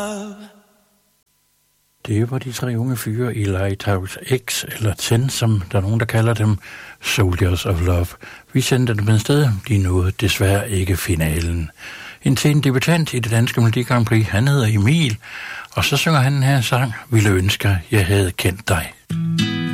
Det var de tre unge fyre i Lighthouse X, eller 10, som der er nogen, der kalder dem, Soldiers of Love. Vi sendte dem afsted, de nåede desværre ikke finalen. En sen debutant i det danske Melodi Grand Prix, han hedder Emil, og så synger han den her sang, Ville ønske, jeg havde kendt dig.